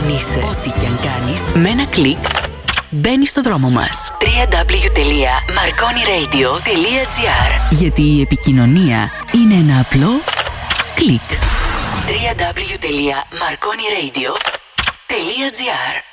αν είσαι, ό,τι και αν κάνεις, με ένα κλικ μπαίνεις στο δρόμο μας. www.marconiradio.gr. Γιατί η επικοινωνία είναι ένα απλό κλικ. www.marconiradio.gr.